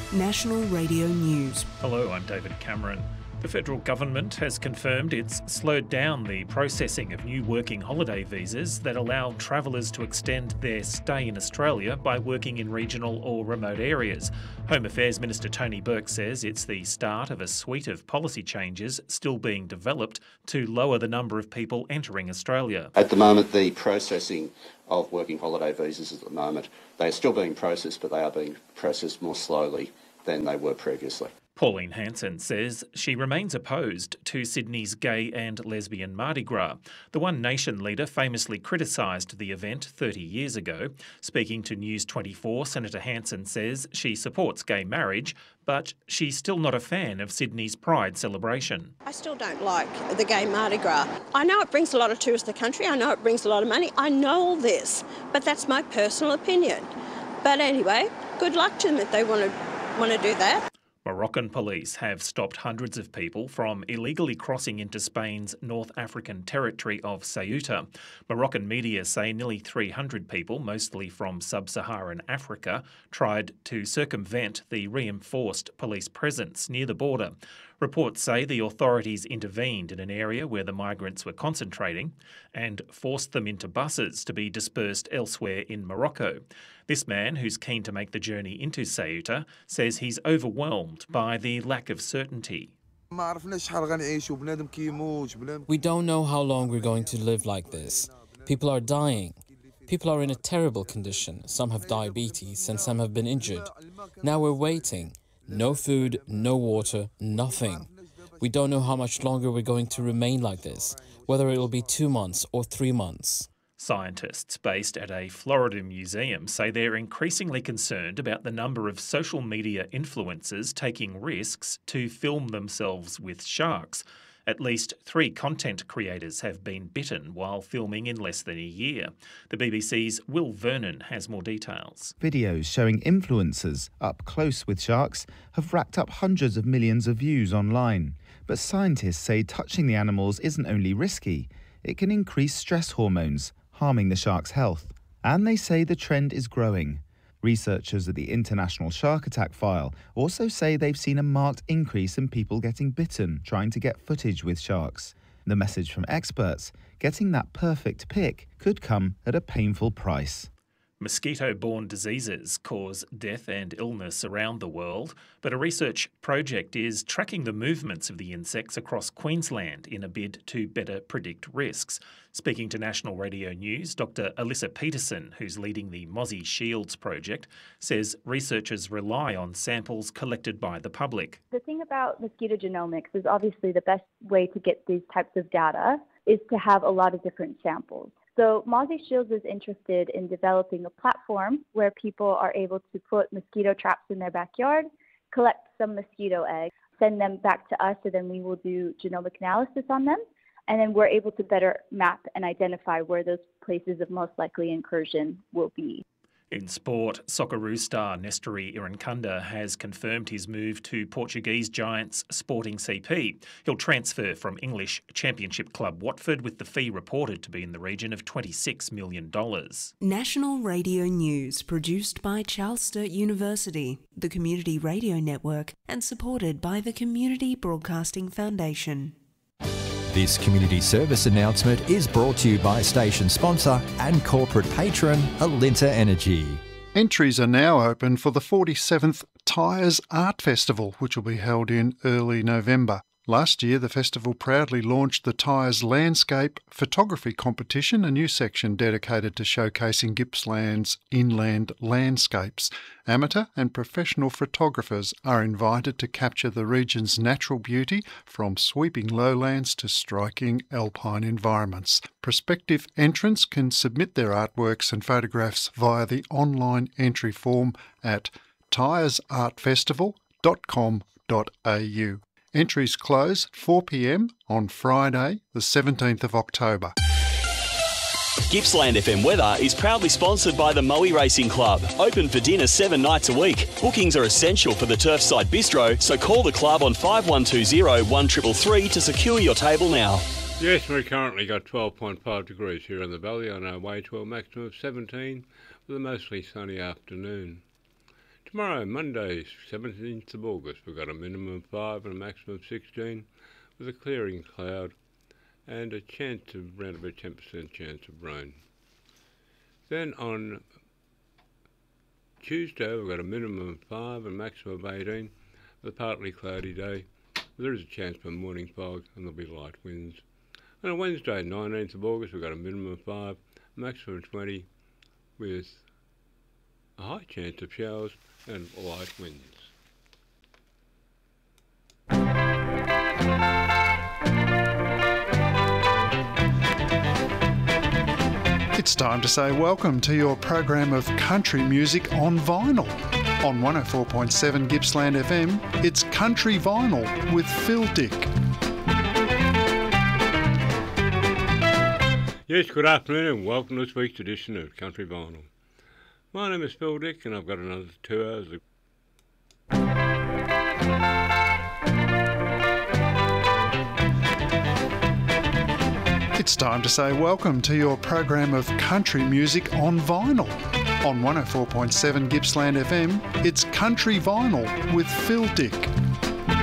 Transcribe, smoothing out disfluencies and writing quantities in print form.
National Radio News. Hello, I'm David Cameron. The federal government has confirmed it's slowed down the processing of new working holiday visas that allow travellers to extend their stay in Australia by working in regional or remote areas. Home Affairs Minister Tony Burke says it's the start of a suite of policy changes still being developed to lower the number of people entering Australia. At the moment, the processing of working holiday visas at the moment, they're still being processed, but they are being processed more slowly than they were previously. Pauline Hanson says she remains opposed to Sydney's gay and lesbian Mardi Gras. The One Nation leader famously criticised the event 30 years ago. Speaking to News 24, Senator Hanson says she supports gay marriage, but she's still not a fan of Sydney's Pride celebration. I still don't like the gay Mardi Gras. I know it brings a lot of tourists to the country. I know it brings a lot of money. I know all this, but that's my personal opinion. But anyway, good luck to them if they want to do that. Moroccan police have stopped hundreds of people from illegally crossing into Spain's North African territory of Ceuta. Moroccan media say nearly 300 people, mostly from sub-Saharan Africa, tried to circumvent the reinforced police presence near the border. Reports say the authorities intervened in an area where the migrants were concentrating and forced them into buses to be dispersed elsewhere in Morocco. This man, who's keen to make the journey into Ceuta, says he's overwhelmed by the lack of certainty. We don't know how long we're going to live like this. People are dying. People are in a terrible condition. Some have diabetes and some have been injured. Now we're waiting. No food, no water, nothing. We don't know how much longer we're going to remain like this, whether it will be 2 months or 3 months. Scientists based at a Florida museum say they're increasingly concerned about the number of social media influencers taking risks to film themselves with sharks. At least 3 content creators have been bitten while filming in less than a year. The BBC's Will Vernon has more details. Videos showing influencers up close with sharks have racked up hundreds of millions of views online. But scientists say touching the animals isn't only risky, it can increase stress hormones, harming the shark's health. And they say the trend is growing. Researchers at the International Shark Attack File also say they've seen a marked increase in people getting bitten trying to get footage with sharks. The message from experts, getting that perfect pic could come at a painful price. Mosquito-borne diseases cause death and illness around the world, but a research project is tracking the movements of the insects across Queensland in a bid to better predict risks. Speaking to National Radio News, Dr. Alyssa Peterson, who's leading the Mozzie Shields project, says researchers rely on samples collected by the public. The thing about mosquito genomics is obviously the best way to get these types of data is to have a lot of different samples. So Mozzie Shields is interested in developing a platform where people are able to put mosquito traps in their backyard, collect some mosquito eggs, send them back to us, so then we will do genomic analysis on them, and then we're able to better map and identify where those places of most likely incursion will be. In sport, Socceroo star Nestory Irankunda has confirmed his move to Portuguese giants Sporting CP. He'll transfer from English Championship club Watford with the fee reported to be in the region of $26 million. National Radio News, produced by Charles Sturt University, the Community Radio Network, and supported by the Community Broadcasting Foundation. This community service announcement is brought to you by station sponsor and corporate patron Alinta Energy. Entries are now open for the 47th Tyres Art Festival, which will be held in early November. Last year, the festival proudly launched the Tyres Landscape Photography Competition, a new section dedicated to showcasing Gippsland's inland landscapes. Amateur and professional photographers are invited to capture the region's natural beauty, from sweeping lowlands to striking alpine environments. Prospective entrants can submit their artworks and photographs via the online entry form at tyresartfestival.com.au. Entries close 4 p.m. on Friday, the 17th of October. Gippsland FM Weather is proudly sponsored by the Moe Racing Club. Open for dinner 7 nights a week. Bookings are essential for the Turfside Bistro, so call the club on 5120 1333 to secure your table now. Yes, we currently got 12.5 degrees here in the valley, on our way to a maximum of 17 with a mostly sunny afternoon. Tomorrow, Monday, 17th of August, we've got a minimum of 5 and a maximum of 16 with a clearing cloud and a chance of around about 10% chance of rain. Then on Tuesday, we've got a minimum of 5 and a maximum of 18 with a partly cloudy day. There is a chance for morning fog and there'll be light winds. And on Wednesday, 19th of August, we've got a minimum of 5, a maximum of 20 with a high chance of showers and light winds. It's time to say welcome to your program of country music on vinyl. On 104.7 Gippsland FM, it's Country Vinyl with Phil Dick. Yes, good afternoon and welcome to this week's edition of Country Vinyl. My name is Phil Dick and I've got another 2 hours of It's time to say welcome to your program of country music on vinyl. On 104.7 Gippsland FM, it's Country Vinyl with Phil Dick.